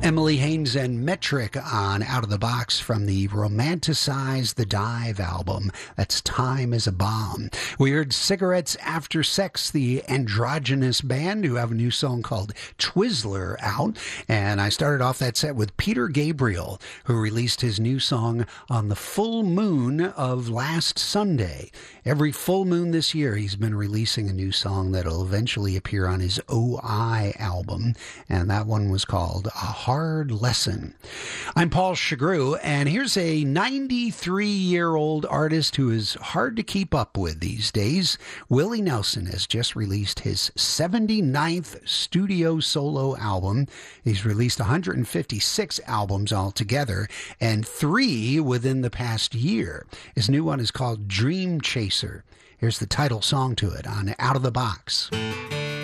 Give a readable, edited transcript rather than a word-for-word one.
Emily Haynes and Metric on Out of the Box from the Romanticize the Dive album. That's Time is a Bomb. We heard Cigarettes After Sex, the androgynous band, who have a new song called Twizzler out. And I started off that set with Peter Gabriel, who released his new song on the full moon of last Sunday. Every full moon this year, he's been releasing a new song that'll eventually appear on his OI album. And that one was called A Hard Lesson. I'm Paul Chagru, and here's a 93-year-old artist who is hard to keep up with these days. Willie Nelson has just released his 79th studio solo album. He's released 156 albums altogether, and 3 within the past year. His new one is called Dream Chaser. Here's the title song to it on Out of the Box.